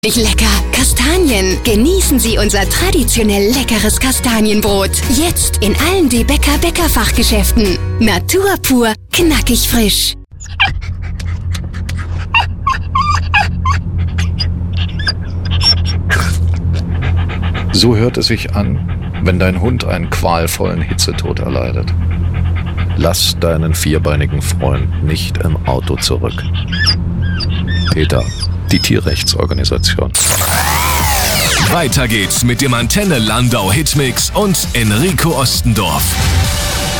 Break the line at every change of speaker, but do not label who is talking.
Lecker. Kastanien. Genießen Sie unser traditionell leckeres Kastanienbrot. Jetzt in allen De Becker Bäckerfachgeschäften. Natur pur, knackig frisch.
So hört es sich an, wenn dein Hund einen qualvollen Hitzetod erleidet. Lass deinen vierbeinigen Freund nicht im Auto zurück. PETA, die Tierrechtsorganisation.
Weiter geht's mit dem Antenne Landau Hitmix und Enrico Ostendorf.